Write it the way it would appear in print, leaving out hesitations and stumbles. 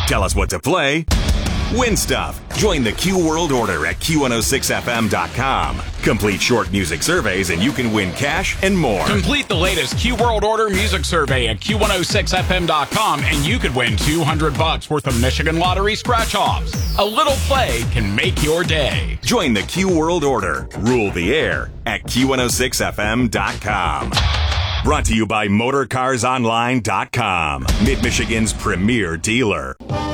Tell us what to play. Win stuff. Join the Q World Order at Q106FM.com. Complete short music surveys and you can win cash and more. Complete the latest Q World Order music survey at Q106FM.com and you could win $200 worth of Michigan Lottery scratch-offs. A little play can make your day. Join the Q World Order. Rule the air at Q106FM.com. Brought to you by MotorCarsOnline.com, Mid-Michigan's premier dealer.